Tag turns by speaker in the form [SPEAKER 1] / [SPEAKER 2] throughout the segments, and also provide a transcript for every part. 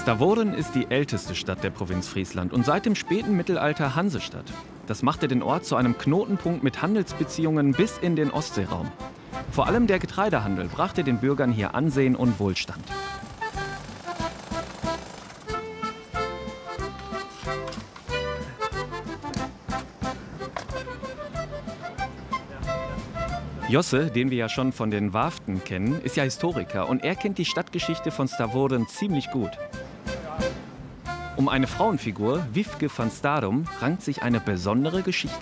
[SPEAKER 1] Stavoren ist die älteste Stadt der Provinz Friesland und seit dem späten Mittelalter Hansestadt. Das machte den Ort zu einem Knotenpunkt mit Handelsbeziehungen bis in den Ostseeraum. Vor allem der Getreidehandel brachte den Bürgern hier Ansehen und Wohlstand. Josse, den wir ja schon von den Warften kennen, ist ja Historiker und er kennt die Stadtgeschichte von Stavoren ziemlich gut. Um eine Frauenfigur, Wifke van Starum, rankt sich eine besondere Geschichte.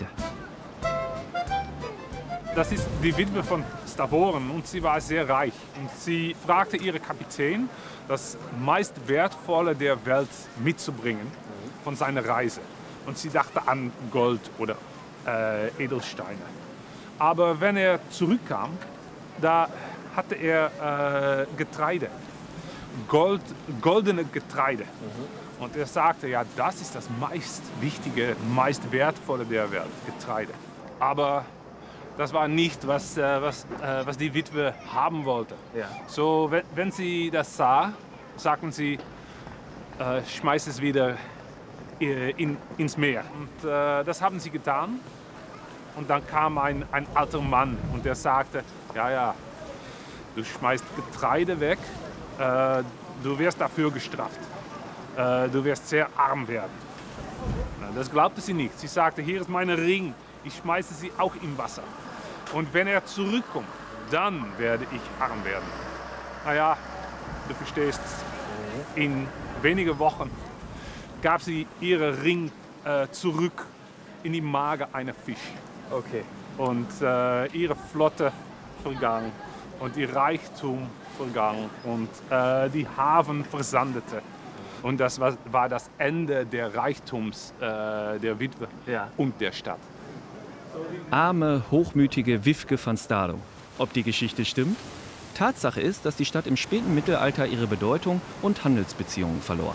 [SPEAKER 2] Das ist die Witwe von Stavoren und sie war sehr reich. Und sie fragte ihren Kapitän, das meist Wertvolle der Welt mitzubringen von seiner Reise. Und sie dachte an Gold oder Edelsteine. Aber wenn er zurückkam, da hatte er Getreide, goldene Getreide. Und er sagte, ja, das ist das meist wichtige, meist wertvolle der Welt, Getreide. Aber das war nicht, was die Witwe haben wollte. Ja. So, wenn sie das sah, sagten sie, schmeiß es wieder ins Meer. Und das haben sie getan. Und dann kam ein alter Mann und der sagte, ja, du schmeißt Getreide weg, du wirst dafür gestraft. Du wirst sehr arm werden. Das glaubte sie nicht. Sie sagte, hier ist mein Ring, ich schmeiße sie auch im Wasser. Und wenn er zurückkommt, dann werde ich arm werden. Naja, du verstehst, in wenigen Wochen gab sie ihren Ring zurück in die Magen eines Fisches.
[SPEAKER 3] Okay.
[SPEAKER 2] Und ihre Flotte vergangen und ihr Reichtum vergangen und die Hafen versandete. Und das war das Ende der Reichtums der Witwe und der Stadt.
[SPEAKER 1] Arme, hochmütige Wifke van Starum. Ob die Geschichte stimmt? Tatsache ist, dass die Stadt im späten Mittelalter ihre Bedeutung und Handelsbeziehungen verlor.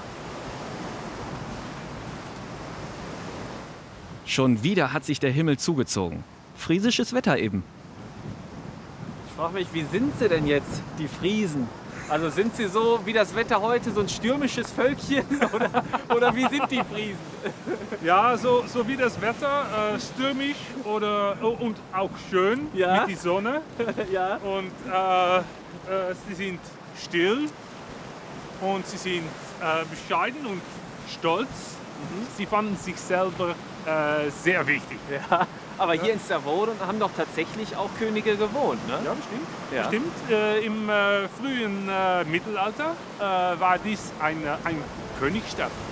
[SPEAKER 1] Schon wieder hat sich der Himmel zugezogen. Friesisches Wetter eben.
[SPEAKER 3] Ich frage mich, wie sind sie denn jetzt, die Friesen? Also sind sie so wie das Wetter heute, so ein stürmisches Völkchen? Oder wie sind die Friesen?
[SPEAKER 2] Ja, so wie das Wetter, stürmisch und auch schön mit der Sonne.
[SPEAKER 3] Ja.
[SPEAKER 2] Und sie sind still und sie sind bescheiden und stolz. Sie fanden sich selber sehr wichtig.
[SPEAKER 3] Ja, aber hier in Stavoren haben doch tatsächlich auch Könige gewohnt, ne?
[SPEAKER 2] Ja, bestimmt.
[SPEAKER 3] Ja.
[SPEAKER 2] Bestimmt. Im frühen Mittelalter war dies eine Königstadt.